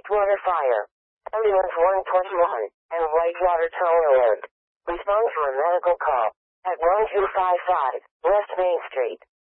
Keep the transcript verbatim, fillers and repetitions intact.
Whitewater Fire. Ambulance one twenty-one and Whitewater Tow Alert. Respond for a medical call at one two five five West Main Street.